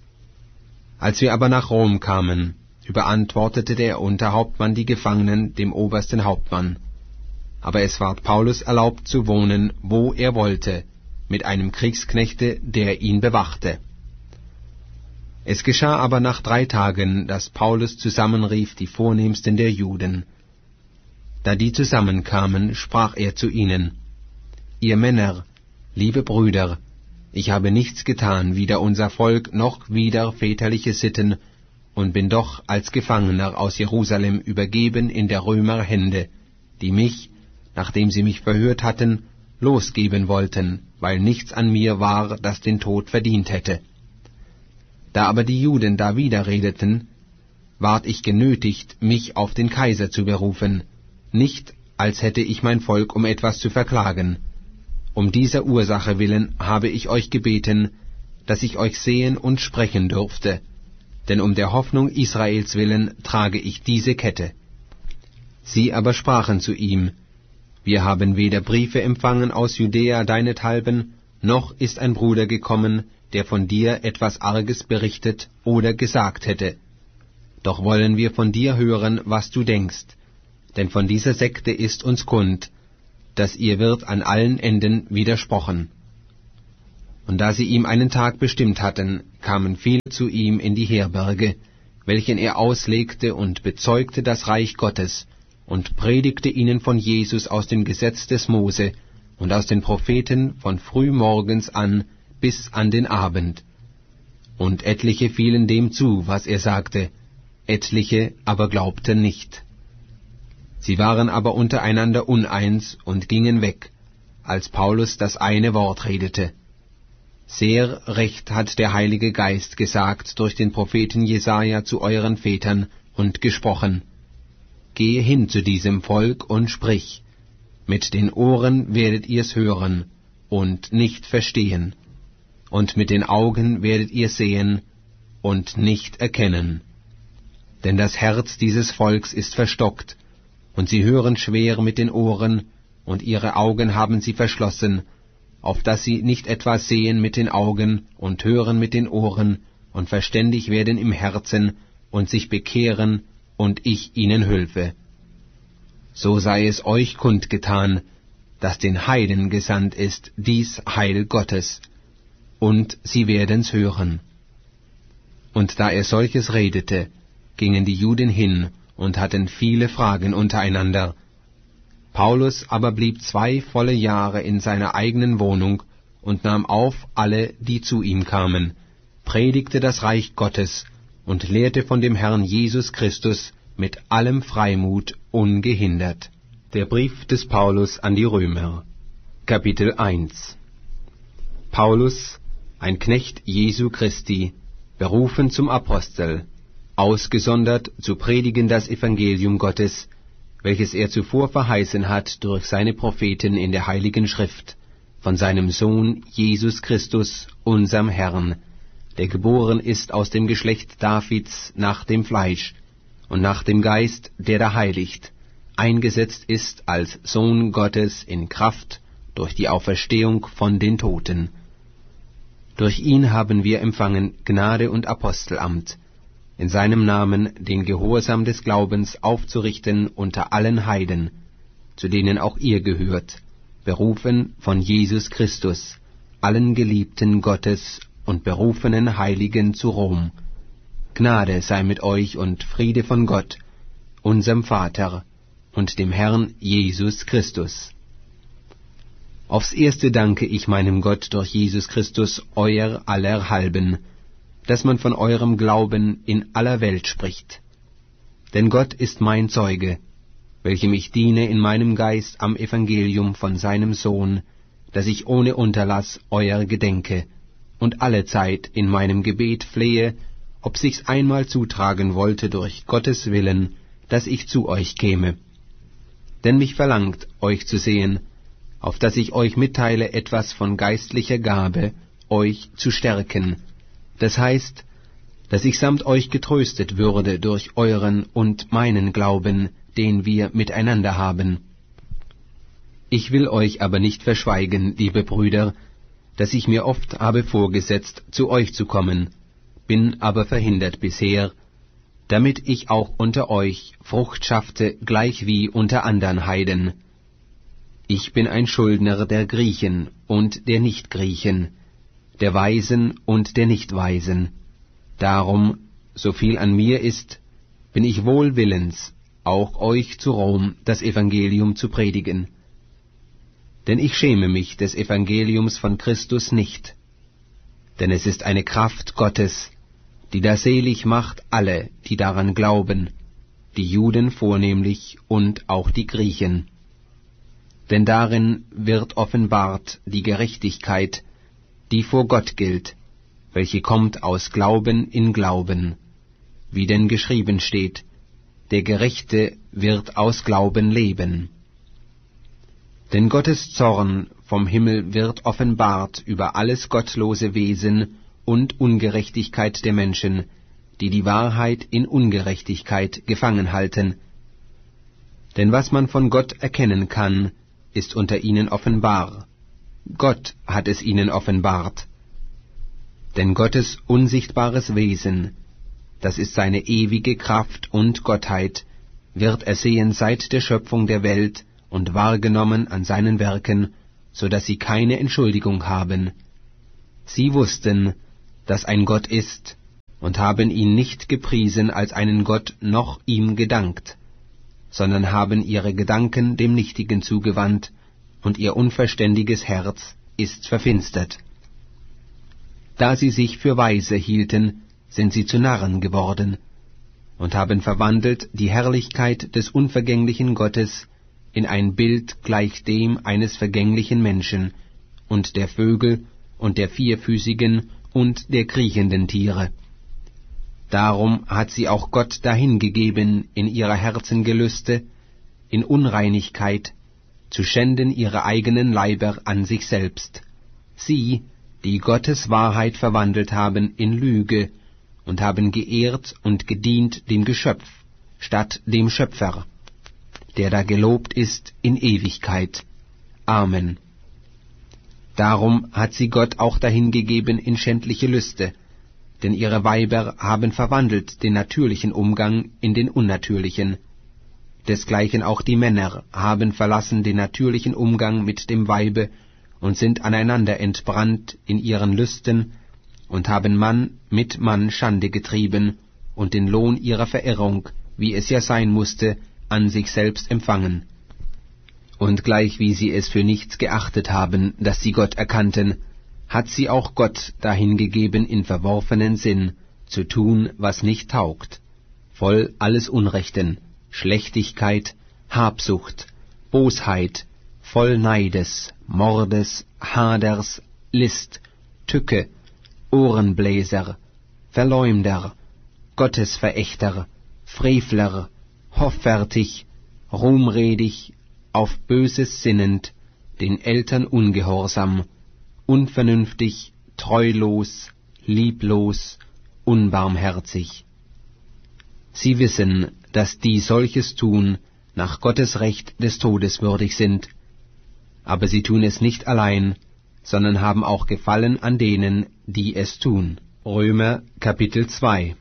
Als wir aber nach Rom kamen, überantwortete der Unterhauptmann die Gefangenen dem obersten Hauptmann. Aber es ward Paulus erlaubt zu wohnen, wo er wollte, mit einem Kriegsknechte, der ihn bewachte. Es geschah aber nach drei Tagen, dass Paulus zusammenrief die Vornehmsten der Juden. Da die zusammenkamen, sprach er zu ihnen, »Ihr Männer, liebe Brüder, ich habe nichts getan, wider unser Volk noch wider väterliche Sitten, und bin doch als Gefangener aus Jerusalem übergeben in der Römer Hände, die mich, nachdem sie mich verhört hatten, losgeben wollten, weil nichts an mir war, das den Tod verdient hätte. Da aber die Juden da widerredeten, ward ich genötigt, mich auf den Kaiser zu berufen, nicht als hätte ich mein Volk um etwas zu verklagen. Um dieser Ursache willen habe ich euch gebeten, dass ich euch sehen und sprechen dürfte, denn um der Hoffnung Israels willen trage ich diese Kette. Sie aber sprachen zu ihm, wir haben weder Briefe empfangen aus Judäa deinethalben, noch ist ein Bruder gekommen, der von dir etwas Arges berichtet oder gesagt hätte. Doch wollen wir von dir hören, was du denkst, denn von dieser Sekte ist uns kund, dass ihr wird an allen Enden widersprochen. Und da sie ihm einen Tag bestimmt hatten, kamen viele zu ihm in die Herberge, welchen er auslegte und bezeugte das Reich Gottes und predigte ihnen von Jesus aus dem Gesetz des Mose und aus den Propheten von frühmorgens an bis an den Abend. Und etliche fielen dem zu, was er sagte, etliche aber glaubten nicht. Sie waren aber untereinander uneins und gingen weg, als Paulus das eine Wort redete. Sehr recht hat der Heilige Geist gesagt durch den Propheten Jesaja zu euren Vätern und gesprochen: Gehe hin zu diesem Volk und sprich, mit den Ohren werdet ihr's hören und nicht verstehen, und mit den Augen werdet ihr sehen und nicht erkennen. Denn das Herz dieses Volks ist verstockt, und sie hören schwer mit den Ohren, und ihre Augen haben sie verschlossen, auf dass sie nicht etwas sehen mit den Augen und hören mit den Ohren und verständig werden im Herzen und sich bekehren, und ich ihnen hülfe. So sei es euch kundgetan, dass den Heiden gesandt ist dies Heil Gottes, und sie werden's hören. Und da er solches redete, gingen die Juden hin und hatten viele Fragen untereinander. Paulus aber blieb zwei volle Jahre in seiner eigenen Wohnung und nahm auf alle, die zu ihm kamen, predigte das Reich Gottes und lehrte von dem Herrn Jesus Christus mit allem Freimut ungehindert. Der Brief des Paulus an die Römer, Kapitel eins. Paulus, ein Knecht Jesu Christi, berufen zum Apostel, ausgesondert zu predigen das Evangelium Gottes, welches er zuvor verheißen hat durch seine Propheten in der Heiligen Schrift, von seinem Sohn Jesus Christus, unserm Herrn, der geboren ist aus dem Geschlecht Davids nach dem Fleisch und nach dem Geist, der da heiligt, eingesetzt ist als Sohn Gottes in Kraft durch die Auferstehung von den Toten. Durch ihn haben wir empfangen Gnade und Apostelamt, in seinem Namen den Gehorsam des Glaubens aufzurichten unter allen Heiden, zu denen auch ihr gehört, berufen von Jesus Christus, allen Geliebten Gottes und berufenen Heiligen zu Rom. Gnade sei mit euch und Friede von Gott, unserem Vater und dem Herrn Jesus Christus. Aufs Erste danke ich meinem Gott durch Jesus Christus euer aller halben, dass man von eurem Glauben in aller Welt spricht. Denn Gott ist mein Zeuge, welchem ich diene in meinem Geist am Evangelium von seinem Sohn, dass ich ohne Unterlass euer gedenke und allezeit in meinem Gebet flehe, ob sich's einmal zutragen wollte durch Gottes Willen, dass ich zu euch käme. Denn mich verlangt, euch zu sehen, auf dass ich euch mitteile etwas von geistlicher Gabe, euch zu stärken. Das heißt, dass ich samt euch getröstet würde durch euren und meinen Glauben, den wir miteinander haben. Ich will euch aber nicht verschweigen, liebe Brüder, dass ich mir oft habe vorgesetzt, zu euch zu kommen, bin aber verhindert bisher, damit ich auch unter euch Frucht schaffte, gleich wie unter andern Heiden. Ich bin ein Schuldner der Griechen und der Nichtgriechen, der Weisen und der Nichtweisen. Darum, so viel an mir ist, bin ich wohl willens, auch euch zu Rom das Evangelium zu predigen. Denn ich schäme mich des Evangeliums von Christus nicht, denn es ist eine Kraft Gottes, die da selig macht alle, die daran glauben, die Juden vornehmlich und auch die Griechen. Denn darin wird offenbart die Gerechtigkeit, die vor Gott gilt, welche kommt aus Glauben in Glauben, wie denn geschrieben steht, der Gerechte wird aus Glauben leben. Denn Gottes Zorn vom Himmel wird offenbart über alles gottlose Wesen und Ungerechtigkeit der Menschen, die die Wahrheit in Ungerechtigkeit gefangen halten. Denn was man von Gott erkennen kann, ist unter ihnen offenbar. Gott hat es ihnen offenbart. Denn Gottes unsichtbares Wesen, das ist seine ewige Kraft und Gottheit, wird ersehen seit der Schöpfung der Welt und wahrgenommen an seinen Werken, so dass sie keine Entschuldigung haben. Sie wussten, dass ein Gott ist, und haben ihn nicht gepriesen als einen Gott noch ihm gedankt, sondern haben ihre Gedanken dem Nichtigen zugewandt, und ihr unverständiges Herz ist verfinstert. Da sie sich für Weise hielten, sind sie zu Narren geworden, und haben verwandelt die Herrlichkeit des unvergänglichen Gottes in ein Bild gleich dem eines vergänglichen Menschen, und der Vögel, und der vierfüßigen, und der kriechenden Tiere. Darum hat sie auch Gott dahingegeben in ihrer Herzengelüste, in Unreinigkeit, zu schänden ihre eigenen Leiber an sich selbst, sie, die Gottes Wahrheit verwandelt haben in Lüge, und haben geehrt und gedient dem Geschöpf, statt dem Schöpfer, der da gelobt ist in Ewigkeit. Amen. Darum hat sie Gott auch dahingegeben in schändliche Lüste, denn ihre Weiber haben verwandelt den natürlichen Umgang in den unnatürlichen. Desgleichen auch die Männer haben verlassen den natürlichen Umgang mit dem Weibe und sind aneinander entbrannt in ihren Lüsten und haben Mann mit Mann Schande getrieben und den Lohn ihrer Verirrung, wie es ja sein musste, an sich selbst empfangen. Und gleich wie sie es für nichts geachtet haben, dass sie Gott erkannten, hat sie auch Gott dahingegeben in verworfenen Sinn, zu tun, was nicht taugt, voll alles Unrechten, Schlechtigkeit, Habsucht, Bosheit, voll Neides, Mordes, Haders, List, Tücke, Ohrenbläser, Verleumder, Gottesverächter, Frevler, hoffärtig, ruhmredig, auf Böses sinnend, den Eltern ungehorsam, unvernünftig, treulos, lieblos, unbarmherzig. Sie wissen, dass die solches tun, nach Gottes Recht des Todes würdig sind, aber sie tun es nicht allein, sondern haben auch Gefallen an denen, die es tun. Römer Kapitel zwei.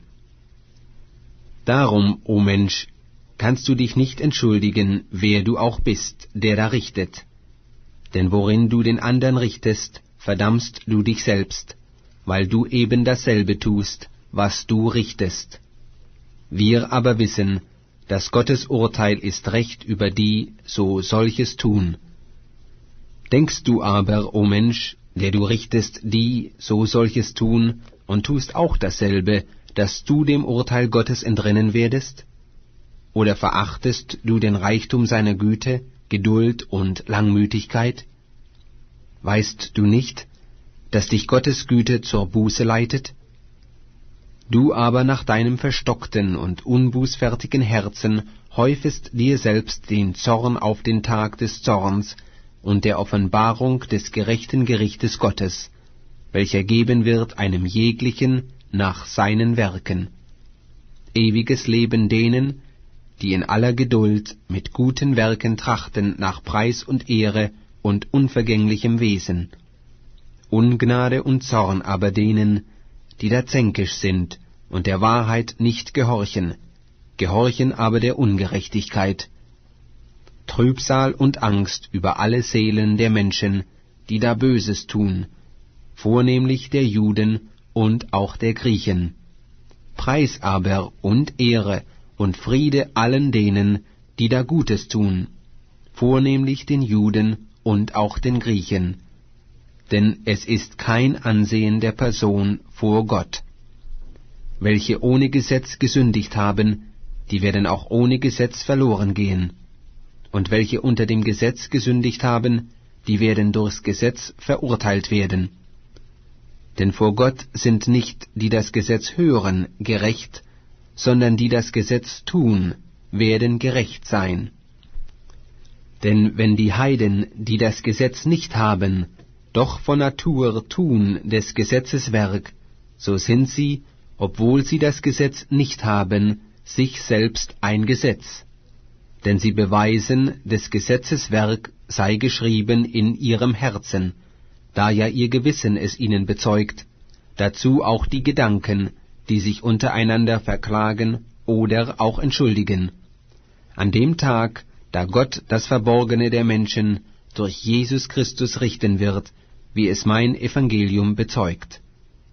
Darum, o Mensch, kannst du dich nicht entschuldigen, wer du auch bist, der da richtet. Denn worin du den andern richtest, verdammst du dich selbst, weil du eben dasselbe tust, was du richtest. Wir aber wissen, dass Gottes Urteil ist recht über die, so solches tun. Denkst du aber, o Mensch, der du richtest, die, so solches tun, und tust auch dasselbe, dass du dem Urteil Gottes entrinnen werdest? Oder verachtest du den Reichtum seiner Güte, Geduld und Langmütigkeit? Weißt du nicht, dass dich Gottes Güte zur Buße leitet? Du aber nach deinem verstockten und unbußfertigen Herzen häufest dir selbst den Zorn auf den Tag des Zorns und der Offenbarung des gerechten Gerichtes Gottes, welcher geben wird einem jeglichen nach seinen Werken. Ewiges Leben denen, die in aller Geduld mit guten Werken trachten nach Preis und Ehre und unvergänglichem Wesen. Ungnade und Zorn aber denen, die da zänkisch sind und der Wahrheit nicht gehorchen, gehorchen aber der Ungerechtigkeit. Trübsal und Angst über alle Seelen der Menschen, die da Böses tun, vornehmlich der Juden und auch der Griechen. Preis aber und Ehre und Friede allen denen, die da Gutes tun, vornehmlich den Juden und auch den Griechen. Denn es ist kein Ansehen der Person vor Gott. Welche ohne Gesetz gesündigt haben, die werden auch ohne Gesetz verloren gehen. Und welche unter dem Gesetz gesündigt haben, die werden durchs Gesetz verurteilt werden. Denn vor Gott sind nicht, die das Gesetz hören, gerecht, sondern die das Gesetz tun, werden gerecht sein. Denn wenn die Heiden, die das Gesetz nicht haben, doch von Natur tun des Gesetzes Werk, so sind sie, obwohl sie das Gesetz nicht haben, sich selbst ein Gesetz. Denn sie beweisen, des Gesetzes Werk sei geschrieben in ihrem Herzen, da ja ihr Gewissen es ihnen bezeugt, dazu auch die Gedanken, die sich untereinander verklagen oder auch entschuldigen. An dem Tag, da Gott das Verborgene der Menschen durch Jesus Christus richten wird, wie es mein Evangelium bezeugt.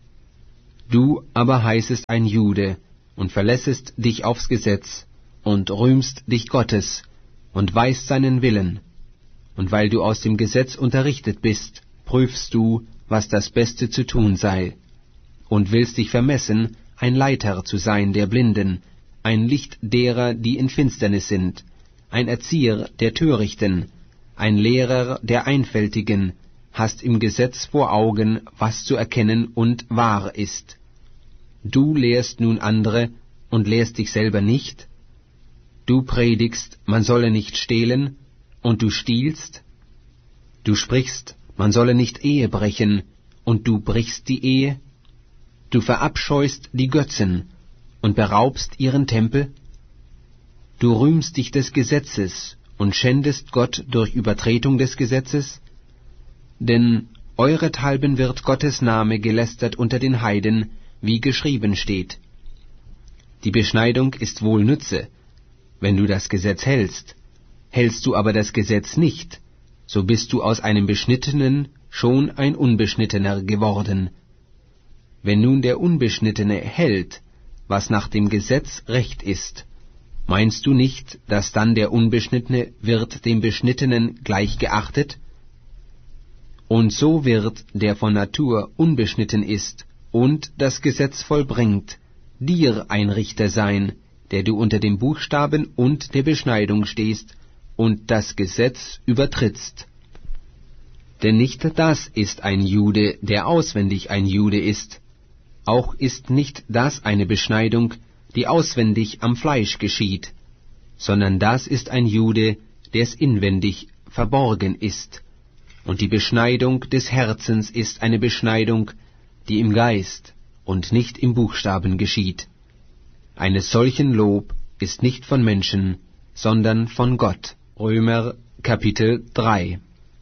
Du aber heißest ein Jude und verlässest dich aufs Gesetz und rühmst dich Gottes und weißt seinen Willen. Und weil du aus dem Gesetz unterrichtet bist, prüfst du, was das Beste zu tun sei, und willst dich vermessen, ein Leiter zu sein der Blinden, ein Licht derer, die in Finsternis sind, ein Erzieher der Törichten, ein Lehrer der Einfältigen, hast im Gesetz vor Augen, was zu erkennen und wahr ist. Du lehrst nun andere und lehrst dich selber nicht? Du predigst, man solle nicht stehlen, und du stiehlst? Du sprichst, man solle nicht Ehe brechen, und du brichst die Ehe? Du verabscheust die Götzen und beraubst ihren Tempel? Du rühmst dich des Gesetzes und schändest Gott durch Übertretung des Gesetzes? Denn eurethalben wird Gottes Name gelästert unter den Heiden, wie geschrieben steht. Die Beschneidung ist wohl Nütze, wenn du das Gesetz hältst. Hältst du aber das Gesetz nicht, so bist du aus einem Beschnittenen schon ein Unbeschnittener geworden. Wenn nun der Unbeschnittene hält, was nach dem Gesetz recht ist, meinst du nicht, dass dann der Unbeschnittene wird dem Beschnittenen gleich geachtet? Und so wird, der von Natur unbeschnitten ist und das Gesetz vollbringt, dir ein Richter sein, der du unter dem Buchstaben und der Beschneidung stehst und das Gesetz übertrittst. Denn nicht das ist ein Jude, der auswendig ein Jude ist, auch ist nicht das eine Beschneidung, die auswendig am Fleisch geschieht, sondern das ist ein Jude, der's inwendig verborgen ist, und die Beschneidung des Herzens ist eine Beschneidung, die im Geist und nicht im Buchstaben geschieht. Eines solchen Lob ist nicht von Menschen, sondern von Gott. Römer Kapitel drei.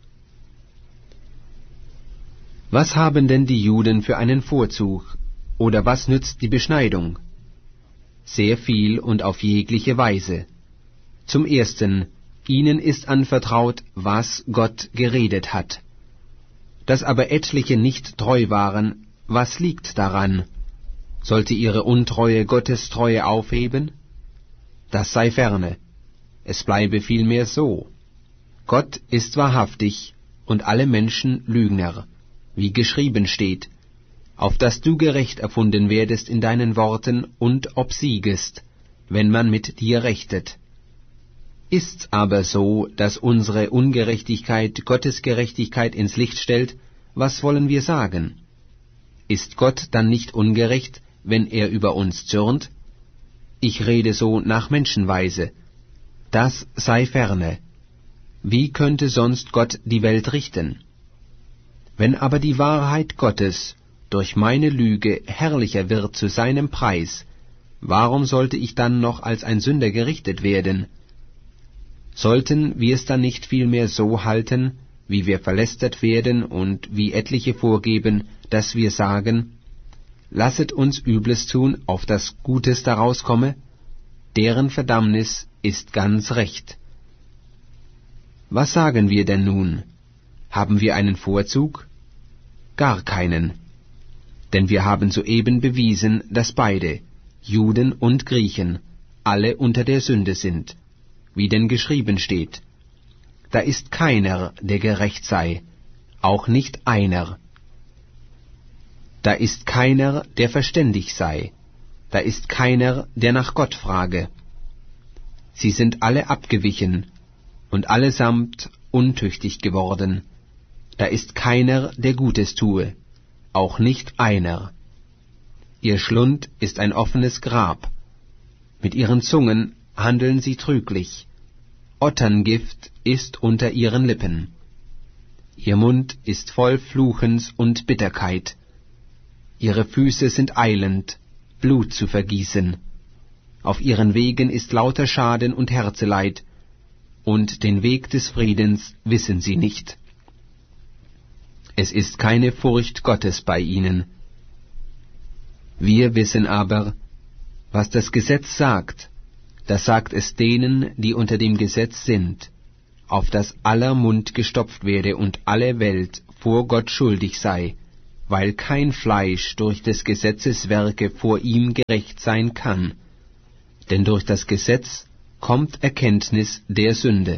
Was haben denn die Juden für einen Vorzug, oder was nützt die Beschneidung? Sehr viel und auf jegliche Weise. Zum Ersten, ihnen ist anvertraut, was Gott geredet hat. Dass aber etliche nicht treu waren, was liegt daran? Sollte ihre Untreue Gottes Treue aufheben? Das sei ferne. Es bleibe vielmehr so. Gott ist wahrhaftig und alle Menschen Lügner, wie geschrieben steht, auf dass du gerecht erfunden werdest in deinen Worten und obsiegest, wenn man mit dir rechtet. Ist's aber so, dass unsere Ungerechtigkeit Gottes Gerechtigkeit ins Licht stellt, was wollen wir sagen? Ist Gott dann nicht ungerecht, wenn er über uns zürnt? Ich rede so nach Menschenweise. Das sei ferne. Wie könnte sonst Gott die Welt richten? Wenn aber die Wahrheit Gottes durch meine Lüge herrlicher wird zu seinem Preis, warum sollte ich dann noch als ein Sünder gerichtet werden? Sollten wir es dann nicht vielmehr so halten, wie wir verlästert werden und wie etliche vorgeben, dass wir sagen, lasset uns Übles tun, auf das Gutes daraus komme, deren Verdammnis ist ganz recht. Was sagen wir denn nun? Haben wir einen Vorzug? Gar keinen. Denn wir haben soeben bewiesen, dass beide, Juden und Griechen, alle unter der Sünde sind, wie denn geschrieben steht. Da ist keiner, der gerecht sei, auch nicht einer. Da ist keiner, der verständig sei, da ist keiner, der nach Gott frage. Sie sind alle abgewichen und allesamt untüchtig geworden. Da ist keiner, der Gutes tue, auch nicht einer. Ihr Schlund ist ein offenes Grab. Mit ihren Zungen handeln sie trüglich. Otterngift ist unter ihren Lippen. Ihr Mund ist voll Fluchens und Bitterkeit. Ihre Füße sind eilend, Blut zu vergießen. Auf ihren Wegen ist lauter Schaden und Herzeleid, und den Weg des Friedens wissen sie nicht. Es ist keine Furcht Gottes bei ihnen. Wir wissen aber, was das Gesetz sagt. Das sagt es denen, die unter dem Gesetz sind, auf dass aller Mund gestopft werde und alle Welt vor Gott schuldig sei, weil kein Fleisch durch des Gesetzes Werke vor ihm gerecht sein kann. Denn durch das Gesetz kommt Erkenntnis der Sünde.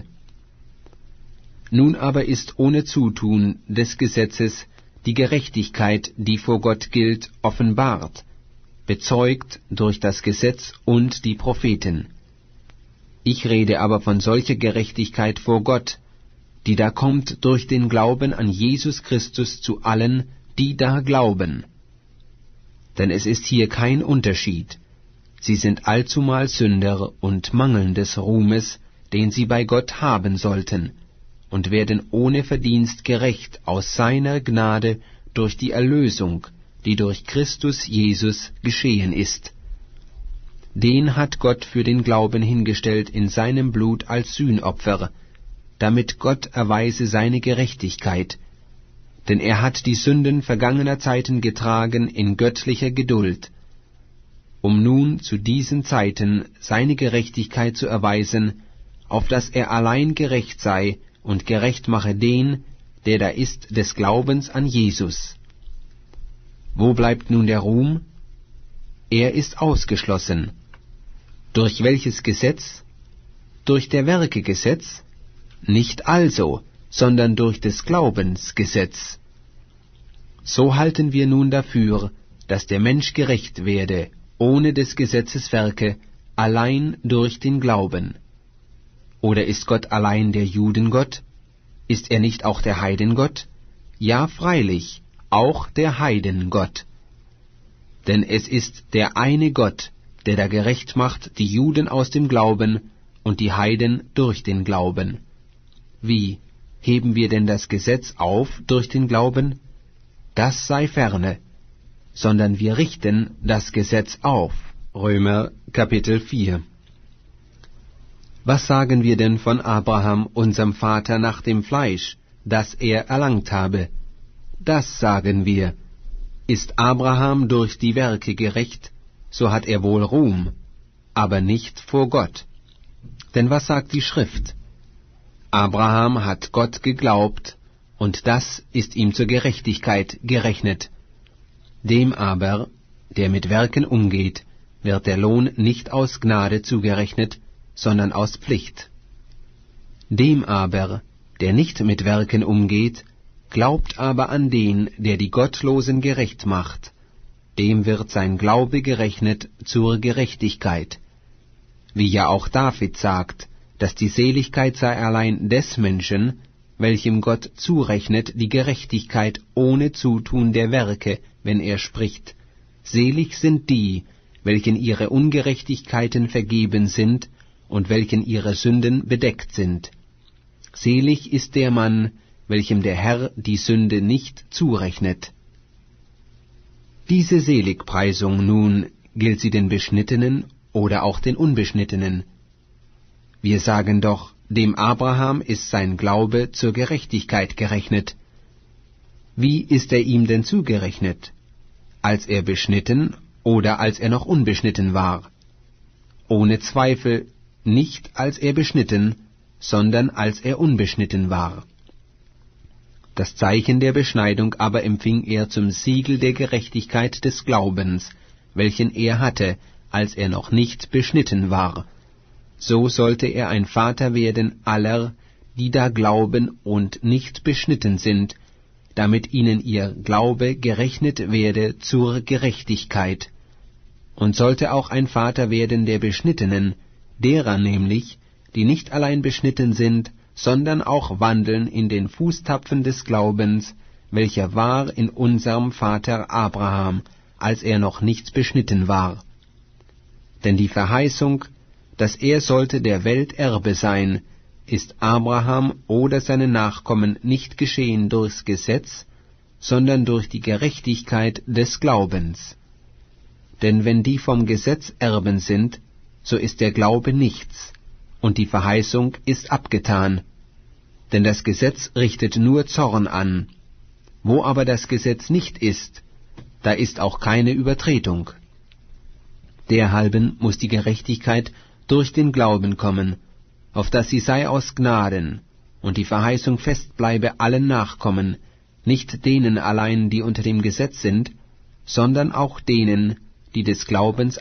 Nun aber ist ohne Zutun des Gesetzes die Gerechtigkeit, die vor Gott gilt, offenbart, bezeugt durch das Gesetz und die Propheten. Ich rede aber von solcher Gerechtigkeit vor Gott, die da kommt durch den Glauben an Jesus Christus zu allen, die da glauben. Denn es ist hier kein Unterschied. Sie sind allzumal Sünder und mangeln des Ruhmes, den sie bei Gott haben sollten, und werden ohne Verdienst gerecht aus seiner Gnade durch die Erlösung, die durch Christus Jesus geschehen ist. Den hat Gott für den Glauben hingestellt in seinem Blut als Sühnopfer, damit Gott erweise seine Gerechtigkeit, denn er hat die Sünden vergangener Zeiten getragen in göttlicher Geduld, um nun zu diesen Zeiten seine Gerechtigkeit zu erweisen, auf dass er allein gerecht sei und gerecht mache den, der da ist des Glaubens an Jesus. Wo bleibt nun der Ruhm? Er ist ausgeschlossen. Durch welches Gesetz? Durch der Werke Gesetz? Nicht also, sondern durch des Glaubens Gesetz. So halten wir nun dafür, dass der Mensch gerecht werde, ohne des Gesetzes Werke, allein durch den Glauben. Oder ist Gott allein der Judengott? Ist er nicht auch der Heidengott? Ja, freilich, auch der Heidengott. Denn es ist der eine Gott, der da gerecht macht die Juden aus dem Glauben und die Heiden durch den Glauben. Wie, heben wir denn das Gesetz auf durch den Glauben? Das sei ferne, sondern wir richten das Gesetz auf. Römer Kapitel vier. Was sagen wir denn von Abraham, unserem Vater nach dem Fleisch, das er erlangt habe? Das sagen wir. Ist Abraham durch die Werke gerecht, so hat er wohl Ruhm, aber nicht vor Gott. Denn was sagt die Schrift? Abraham hat Gott geglaubt, und das ist ihm zur Gerechtigkeit gerechnet. Dem aber, der mit Werken umgeht, wird der Lohn nicht aus Gnade zugerechnet, sondern aus Pflicht. Dem aber, der nicht mit Werken umgeht, glaubt aber an den, der die Gottlosen gerecht macht, dem wird sein Glaube gerechnet zur Gerechtigkeit. Wie ja auch David sagt, dass die Seligkeit sei allein des Menschen, welchem Gott zurechnet die Gerechtigkeit ohne Zutun der Werke, wenn er spricht: Selig sind die, welchen ihre Ungerechtigkeiten vergeben sind und welchen ihre Sünden bedeckt sind. Selig ist der Mann, welchem der Herr die Sünde nicht zurechnet. Diese Seligpreisung nun, gilt sie den Beschnittenen oder auch den Unbeschnittenen? Wir sagen doch, dem Abraham ist sein Glaube zur Gerechtigkeit gerechnet. Wie ist er ihm denn zugerechnet? Als er beschnitten oder als er noch unbeschnitten war? Ohne Zweifel nicht als er beschnitten, sondern als er unbeschnitten war. Das Zeichen der Beschneidung aber empfing er zum Siegel der Gerechtigkeit des Glaubens, welchen er hatte, als er noch nicht beschnitten war. So sollte er ein Vater werden aller, die da glauben und nicht beschnitten sind, damit ihnen ihr Glaube gerechnet werde zur Gerechtigkeit. Und sollte auch ein Vater werden der Beschnittenen, derer nämlich, die nicht allein beschnitten sind, sondern auch wandeln in den Fußtapfen des Glaubens, welcher war in unserem Vater Abraham, als er noch nicht beschnitten war. Denn die Verheißung, dass er sollte der Welt Erbe sein, ist Abraham oder seinen Nachkommen nicht geschehen durchs Gesetz, sondern durch die Gerechtigkeit des Glaubens. Denn wenn die vom Gesetz Erben sind, so ist der Glaube nichts, und die Verheißung ist abgetan. Denn das Gesetz richtet nur Zorn an. Wo aber das Gesetz nicht ist, da ist auch keine Übertretung. Derhalben muß die Gerechtigkeit durch den Glauben kommen, auf dass sie sei aus Gnaden, und die Verheißung fest bleibe allen Nachkommen, nicht denen allein, die unter dem Gesetz sind, sondern auch denen, die des Glaubens